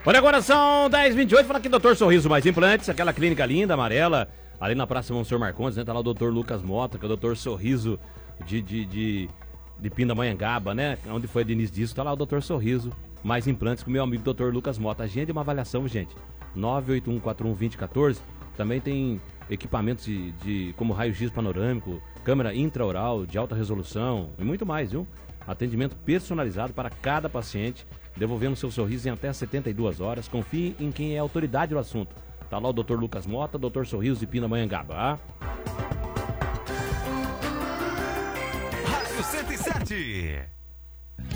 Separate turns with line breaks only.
Olha, agora são 10h28, fala aqui, Doutor Sorriso Mais Implantes, aquela clínica linda, amarela, ali na Praça Monsenhor Marcondes, né? Tá lá o Dr. Lucas Mota, que é o Doutor Sorriso de Pindamonhangaba, né? Onde foi a Denise Disco, tá lá o Dr. Sorriso Mais Implantes com o meu amigo Dr. Lucas Mota. Agende uma avaliação, gente. 981412014. Também tem equipamentos como raio-x panorâmico, câmera intraoral de alta resolução e muito mais, viu? Atendimento personalizado para cada paciente, devolvendo seu sorriso em até 72 horas. Confie em quem é autoridade no assunto. Tá lá o Dr. Lucas Mota, Dr. Sorriso de Pindamonhangaba.
Rádio 107.